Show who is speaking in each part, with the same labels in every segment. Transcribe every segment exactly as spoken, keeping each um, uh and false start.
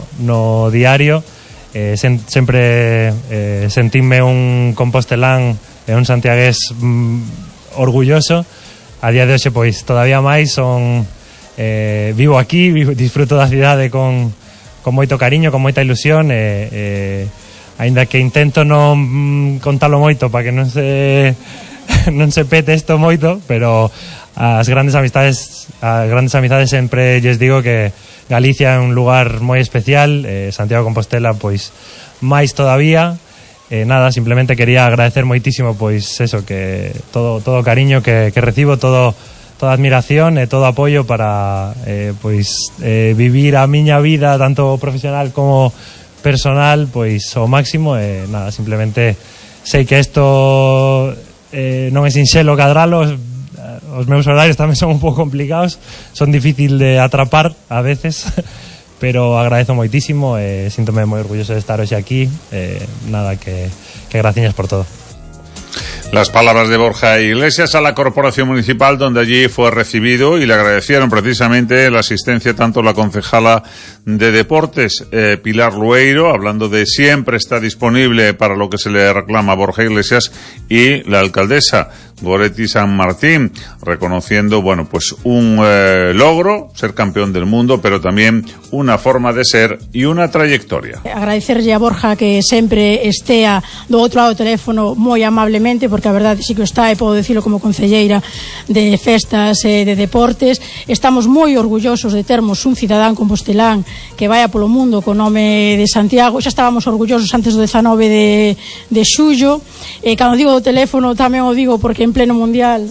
Speaker 1: no, no diario. Eh, sen, sempre eh, sentime un compostelán e un santiagués mm, orgulloso. A día de hoxe, pois, todavía máis. Son eh, vivo aquí, vivo, disfruto da cidade con, con moito cariño, con moita ilusión, e eh, aínda que intento non mm, contalo moito para que non se non se pete isto moito, pero as grandes amistades as grandes amizades sempre lles digo que Galicia é un lugar moi especial, eh, Santiago de Compostela pois máis todavía. Eh, nada, simplemente quería agradecer moitísimo pois eso, que todo todo o cariño que, que recibo, todo toda admiración e todo apoio para eh, pois eh, vivir a miña vida tanto profesional como personal pois ao máximo. E nada, simplemente sei que isto eh, non é sinxelo cadralo. Os meus horarios tamén son un pouco complicados, son difícil de atrapar a veces, pero agradezo moitísimo e síntome moi orgulloso de estar hoxe aquí. Eh, nada, que, que graciñas por todo.
Speaker 2: Las palabras de Borja Iglesias a la Corporación Municipal, donde allí fue recibido y le agradecieron precisamente la asistencia tanto la concejala de Deportes, eh, Pilar Lueiro, hablando de siempre está disponible para lo que se le reclama a Borja Iglesias, y la alcaldesa Goretti San Martín, reconociendo, bueno, pues un eh, logro, ser campeón del mundo, pero también una forma de ser y una trayectoria.
Speaker 3: Agradecerlle a Borja que sempre estea do outro lado do teléfono moi amablemente, porque a verdade sí que está, e podo dicilo como concelleira de festas e de deportes. Estamos moi orgullosos de termos un cidadán compostelán que vaya polo mundo co nome de Santiago. Xa estábamos orgullosos antes do dezanove de, de xullo. E cando digo do teléfono tamén o digo porque en pleno mundial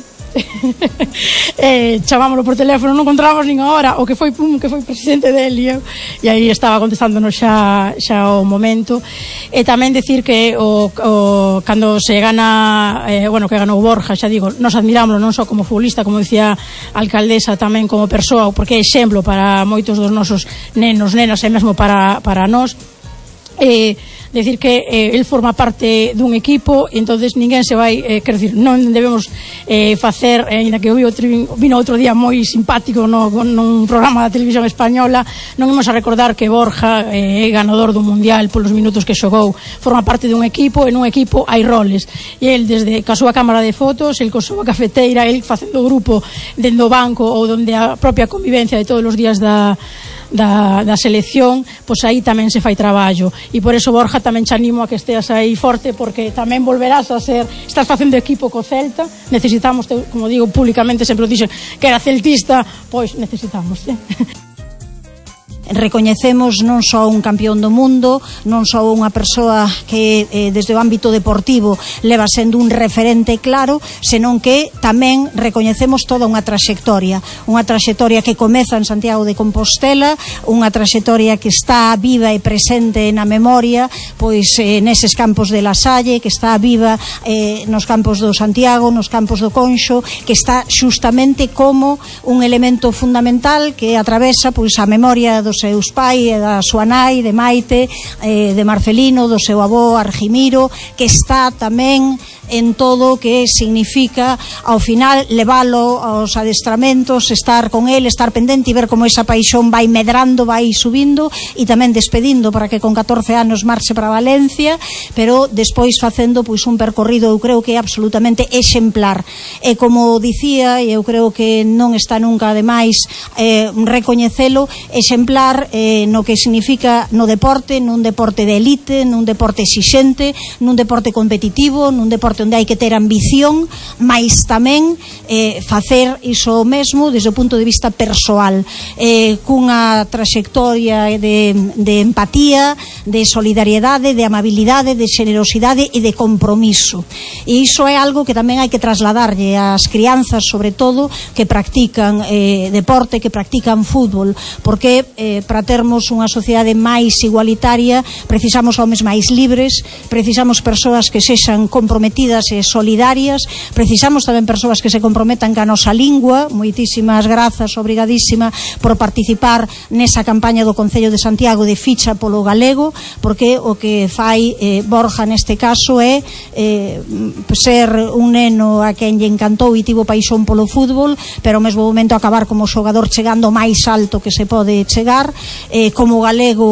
Speaker 3: eh, chamámoslo por teléfono, non controlamos nin a hora o que foi pum, que foi presidente del, e, e aí estaba contestándonos xa, xa o momento. E tamén decir que o, o, cando se gana eh, bueno, que ganou Borja, xa digo, nos admirámoslo non só como futbolista, como decía a alcaldesa, tamén como persoa, porque é exemplo para moitos dos nosos nenos, nenas, e mesmo para, para nós. Eh, decir que eh, el forma parte dun equipo, e entonces ninguén se vai, eh, quero dicir, non debemos eh, facer, ainda eh, que eu vi outro, vino outro día moi simpático no, nun programa da televisión española, non imos a recordar que Borja é eh, ganador do mundial polos minutos que xogou, forma parte dun equipo, e nun equipo hai roles, e el desde ca súa cámara de fotos, el co súa cafeteira, el facendo grupo dentro do banco ou donde a propia convivencia de todos os días da Da, da selección, pois aí tamén se fai traballo, e por eso, Borja, tamén te animo a que esteas aí forte, porque tamén volverás a ser, estás facendo equipo co Celta, necesitamos, como digo públicamente, sempre o dixen que era celtista, pois necesitamos, eh?
Speaker 4: Recoñecemos non só un campeón do mundo, non só unha persoa que eh, desde o ámbito deportivo leva sendo un referente claro, senón que tamén recoñecemos toda unha traxectoria, unha traxectoria que comeza en Santiago de Compostela, unha traxectoria que está viva e presente na memoria, pois eh, neses campos de La Salle, que está viva eh, nos campos do Santiago, nos campos do Conxo, que está xustamente como un elemento fundamental que atravesa pois a memoria dos seus pais e da súa nai, de Maite, eh, de Marcelino, do seu avó Argimiro, que está tamén en todo o que significa ao final leválo aos adestramentos, estar con el, estar pendente e ver como esa paixón vai medrando, vai subindo e tamén despedindo para que con catorce anos marche para Valencia, pero despois facendo pois un percorrido, eu creo que é absolutamente exemplar. E como dicía, e eu creo que non está nunca de máis eh, recoñecelo, exemplar eh, no que significa no deporte, nun deporte de elite, nun deporte exixente, nun deporte competitivo, nun deporte onde hai que ter ambición, mais tamén eh, facer iso mesmo desde o punto de vista persoal, eh, cunha traxectoria de, de empatía, de solidariedade, de amabilidade, de xenerosidade e de compromiso. E iso é algo que tamén hai que trasladarlle ás crianzas, sobre todo, que practican eh, deporte, que practican fútbol, porque eh, para termos unha sociedade máis igualitaria precisamos homes máis libres, precisamos persoas que sexan comprometidas e solidarias, precisamos tamén persoas que se comprometan ca nosa lingua. Moitísimas grazas, obrigadísima por participar nesa campaña do Concello de Santiago de ficha polo galego, porque o que fai eh, Borja neste caso é eh, ser un neno a quen lle encantou e tivo paixón polo fútbol, pero ao mesmo momento acabar como xogador chegando máis alto que se pode chegar, eh, como galego